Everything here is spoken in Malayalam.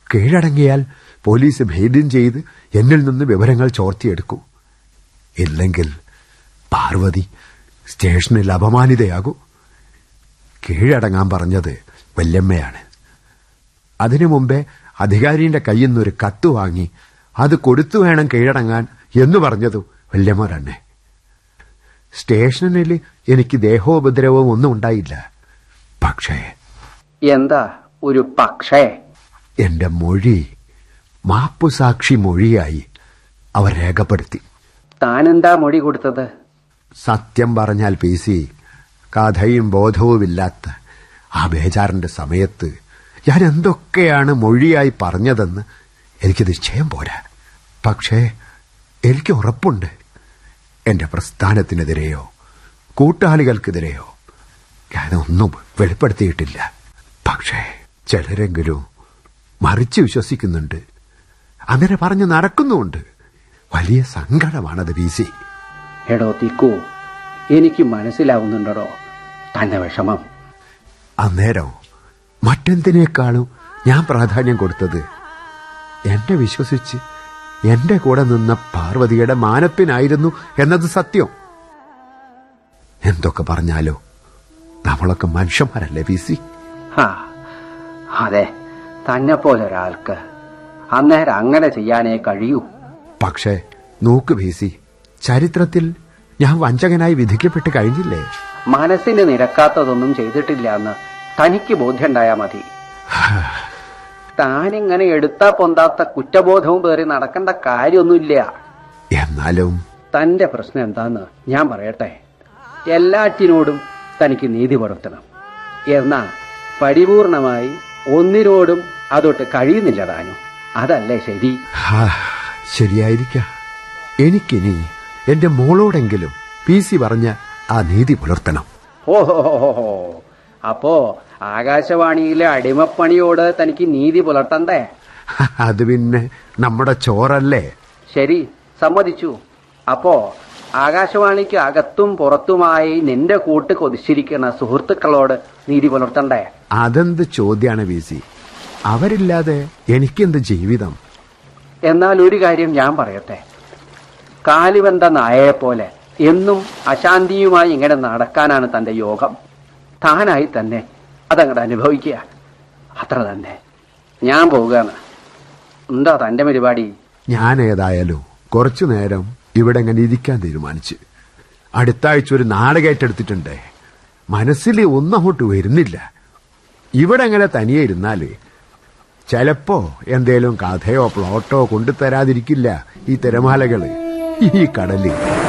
കീഴടങ്ങിയാൽ പോലീസ് ഭേദ്യം ചെയ്ത് എന്നിൽ നിന്ന് വിവരങ്ങൾ ചോർത്തിയെടുക്കും. ഇല്ലെങ്കിൽ പാർവതി സ്റ്റേഷനിൽ അപമാനിതയാകൂ. കീഴടങ്ങാൻ പറഞ്ഞത് വല്യമ്മയാണ്. അതിനു മുമ്പേ അധികാരിയുടെ കയ്യിൽ നിന്നൊരു കത്ത് വാങ്ങി അത് കൊടുത്തു വേണം കീഴടങ്ങാൻ എന്ന് പറഞ്ഞതും വല്യമ്മ തന്നെ. സ്റ്റേഷനിൽ എനിക്ക് ദേഹോപദ്രവവും ഒന്നും ഉണ്ടായില്ല. പക്ഷേ എന്താ ഒരു പക്ഷേ? എന്റെ മൊഴി മാപ്പുസാക്ഷി മൊഴിയായി അവർ രേഖപ്പെടുത്തി. താനെന്താ മൊഴി കൊടുത്തത്? സത്യം പറഞ്ഞാൽ പി സി, കഥയും ബോധവുമില്ലാത്ത ആ ബേജാറിന്റെ സമയത്ത് ഞാൻ എന്തൊക്കെയാണ് മൊഴിയായി പറഞ്ഞതെന്ന് എനിക്ക് നിശ്ചയം പോരാ. പക്ഷേ എനിക്ക് ഉറപ്പുണ്ട്, എന്റെ പ്രസ്ഥാനത്തിനെതിരെയോ കൂട്ടാളികൾക്കെതിരെയോ ഞാനൊന്നും വെളിപ്പെടുത്തിയിട്ടില്ല. പക്ഷേ ചിലരെങ്കിലും മറിച്ച് വിശ്വസിക്കുന്നുണ്ട്, അങ്ങനെ പറഞ്ഞു നടക്കുന്നുമുണ്ട്. വലിയ സങ്കടമാണത് പി സി. എടോ തിക്കു, എനിക്ക് മനസ്സിലാവുന്നുണ്ടോ തന്റെ വിഷമം? അന്നേരം മറ്റെന്തിനേക്കാളും ഞാൻ പ്രാധാന്യം കൊടുത്തത് എന്നെ വിശ്വസിച്ച് എന്റെ കൂടെ നിന്ന പാർവതിയുടെ മാനപ്പിനായിരുന്നു എന്നത് സത്യം. എന്തൊക്കെ പറഞ്ഞാലോ നമ്മളൊക്കെ മനുഷ്യന്മാരല്ലേ പി സി? അതെ, തന്നെ പോലെ ഒരാൾക്ക് അന്നേരം അങ്ങനെ ചെയ്യാനേ കഴിയൂ. പക്ഷേ നോക്ക് പി സി, ചരിത്രത്തിൽ ഞാൻ വഞ്ചകനായി വിധിക്കപ്പെട്ട് കഴിഞ്ഞില്ലേ? മനസ്സിന് നിരക്കാത്തതൊന്നും ചെയ്തിട്ടില്ല എന്ന് തനിക്ക് ബോധ്യമുണ്ടായാ മതി. താനിങ്ങനെ എടുത്താ പൊന്താത്ത കുറ്റബോധവും പേറി നടക്കേണ്ട കാര്യമൊന്നുമില്ല. എന്നാലും തന്റെ പ്രശ്നം എന്താന്ന് ഞാൻ പറയട്ടെ. എല്ലാറ്റിനോടും തനിക്ക് നീതി പുലർത്തണം. എന്നാ പരിപൂർണമായി ഒന്നിനോടും അതൊട്ട് കഴിയുന്നില്ല താനും. അതല്ലേ ശരി? ശരിയായിരിക്കാം. എനിക്കിനി എന്റെ മോളോടെങ്കിലും പി സി പറഞ്ഞ ആ നീതി പുലർത്തണം. ഓഹോ, അപ്പോ ആകാശവാണിയിലെ അടിമപ്പണിയോട് തനിക്ക് നീതി പുലർത്തണ്ടേ? അത് പിന്നെ നമ്മുടെ ചോറല്ലേ. ശരി, സമ്മതിച്ചു. അപ്പോ ആകാശവാണിക്ക് അകത്തും പുറത്തുമായി നിന്റെ കൂട്ട് കൊതിച്ചിരിക്കുന്ന സുഹൃത്തുക്കളോട് നീതി പുലർത്തണ്ടേ? അതെന്ത് ചോദ്യാണ് പി സി? അവരില്ലാതെ എനിക്കെന്ത് ജീവിതം? എന്നാൽ ഒരു കാര്യം ഞാൻ പറയട്ടെ. കാലിവന്ത നായയെ പോലെ എന്നും അശാന്തിയുമായി ഇങ്ങനെ നടക്കാനാണ് തന്റെ യോഗം. താനായി തന്നെ അതങ്ങോട്ട് അനുഭവിക്കുക, അത്ര തന്നെ. ഞാൻ പോവുകയാണ്. എന്താ തന്റെ പരിപാടി? ഞാൻ ഏതായാലും കുറച്ചു നേരം ഇവിടെ ഇങ്ങനെ ഇരിക്കാൻ തീരുമാനിച്ചു. അടുത്ത ആഴ്ച ഒരു നാടകേറ്റെടുത്തിട്ടുണ്ട്. മനസ്സിൽ ഒന്നും അങ്ങോട്ട് വരുന്നില്ല. ഇവിടെ എങ്ങനെ തനിയെ ഇരുന്നാല് ചിലപ്പോ എന്തേലും കഥയോ പ്ലോട്ടോ കൊണ്ടുതരാതിരിക്കില്ല ഈ തിരമാലകള്, ഈ കടല്.